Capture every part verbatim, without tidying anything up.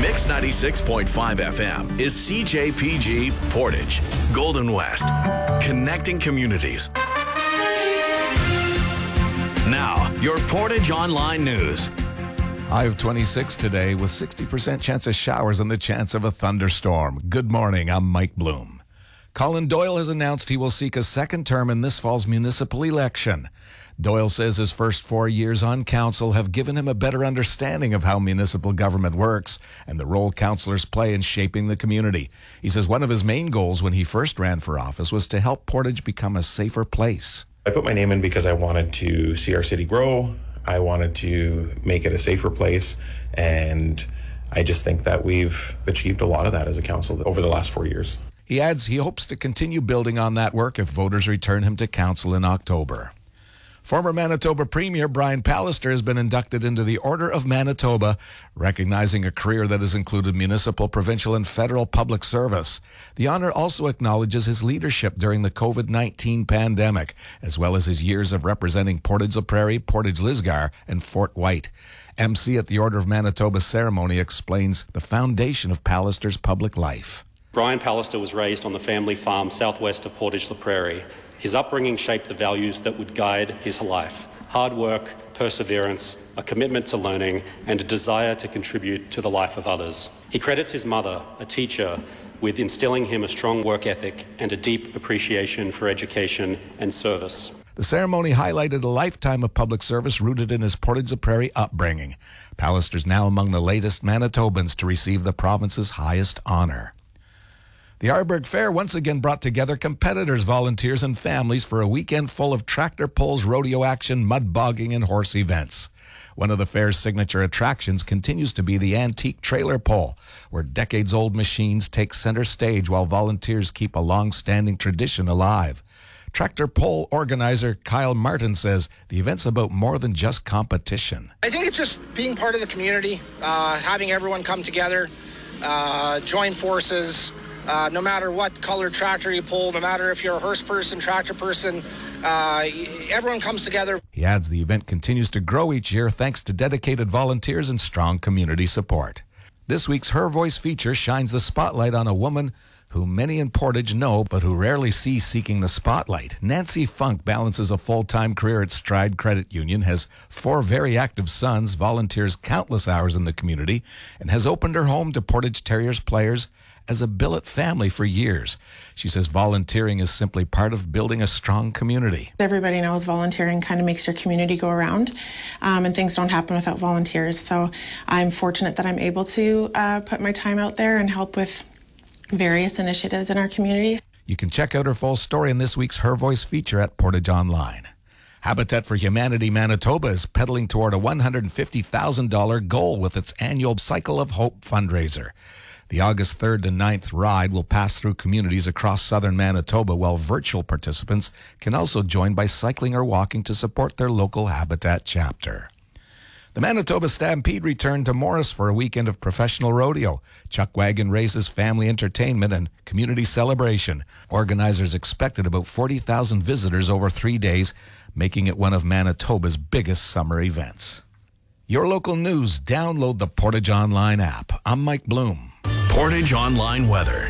Mix ninety-six point five F M is C J P G Portage, Golden West, connecting communities. Now, your Portage Online News. High of twenty-six today with sixty percent chance of showers and the chance of a thunderstorm. Good morning, I'm Mike Bloom. Colin Doyle has announced he will seek a second term in this fall's municipal election. Doyle says his first four years on council have given him a better understanding of how municipal government works and the role councillors play in shaping the community. He says one of his main goals when he first ran for office was to help Portage become a safer place. I put my name in because I wanted to see our city grow. I wanted to make it a safer place, and I just think that we've achieved a lot of that as a council over the last four years. He adds he hopes to continue building on that work if voters return him to council in October. Former Manitoba Premier Brian Pallister has been inducted into the Order of Manitoba, recognizing a career that has included municipal, provincial, and federal public service. The honor also acknowledges his leadership during the covid nineteen pandemic, as well as his years of representing Portage-la Prairie, Portage-Lisgar, and Fort White. M C at the Order of Manitoba ceremony explains the foundation of Pallister's public life. Brian Pallister was raised on the family farm southwest of Portage-la Prairie. His upbringing shaped the values that would guide his life: hard work, perseverance, a commitment to learning, and a desire to contribute to the life of others. He credits his mother, a teacher, with instilling him a strong work ethic and a deep appreciation for education and service. The ceremony highlighted a lifetime of public service rooted in his Portage-la Prairie upbringing. Pallister's now among the latest Manitobans to receive the province's highest honor. The Arborg Fair once again brought together competitors, volunteers, and families for a weekend full of tractor pulls, rodeo action, mud bogging, and horse events. One of the fair's signature attractions continues to be the antique trailer pull, where decades-old machines take center stage while volunteers keep a long-standing tradition alive. Tractor pull organizer Kyle Martin says the event's about more than just competition. I think it's just being part of the community, uh, having everyone come together, uh, join forces. Uh, no matter what color tractor you pull, no matter if you're a hearse person, tractor person, uh, everyone comes together. He adds the event continues to grow each year thanks to dedicated volunteers and strong community support. This week's Her Voice feature shines the spotlight on a woman who many in Portage know but who rarely see seeking the spotlight. Nancy Funk balances a full-time career at Stride Credit Union, has four very active sons, volunteers countless hours in the community, and has opened her home to Portage Terriers players as a billet family for years. She says volunteering is simply part of building a strong community. Everybody knows volunteering kind of makes your community go around, um, and things don't happen without volunteers. So I'm fortunate that I'm able to uh, put my time out there and help with various initiatives in our community. You can check out her full story in this week's Her Voice feature at Portage Online. Habitat for Humanity Manitoba is pedaling toward a one hundred fifty thousand dollars goal with its annual Cycle of Hope fundraiser. The August third to ninth ride will pass through communities across southern Manitoba, while virtual participants can also join by cycling or walking to support their local Habitat chapter. The Manitoba Stampede returned to Morris for a weekend of professional rodeo, chuck wagon races, family entertainment, and community celebration. Organizers expected about forty thousand visitors over three days, making it one of Manitoba's biggest summer events. Your local news, download the Portage Online app. I'm Mike Bloom. Portage Online weather.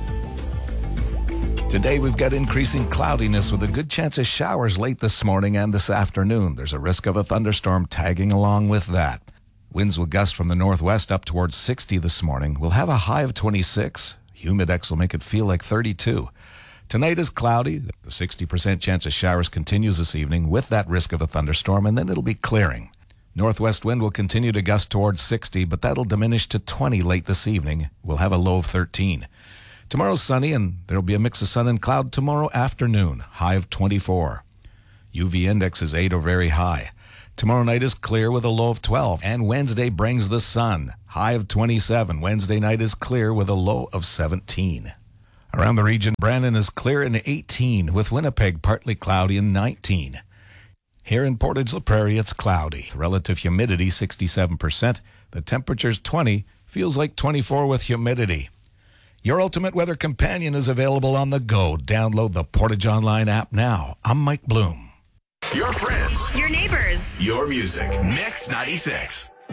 Today we've got increasing cloudiness with a good chance of showers late this morning and this afternoon. There's a risk of a thunderstorm tagging along with that. Winds will gust from the northwest up towards sixty this morning. We'll have a high of twenty-six. Humidex will make it feel like thirty-two. Tonight is cloudy. The sixty percent chance of showers continues this evening with that risk of a thunderstorm, and then it'll be clearing. Northwest wind will continue to gust towards sixty, but that'll diminish to twenty late this evening. We'll have a low of thirteen. Tomorrow's sunny, and there'll be a mix of sun and cloud tomorrow afternoon, high of twenty-four. U V index is eight or very high. Tomorrow night is clear with a low of twelve, and Wednesday brings the sun, high of twenty-seven. Wednesday night is clear with a low of seventeen. Around the region, Brandon is clear in eighteen, with Winnipeg partly cloudy in nineteen. Here in Portage-la Prairie, it's cloudy. The relative humidity, sixty-seven percent. The temperature's twenty, feels like twenty-four with humidity. Your ultimate weather companion is available on the go. Download the Portage Online app now. I'm Mike Bloom. Your friends. Your neighbors. Your music. Mix ninety-six.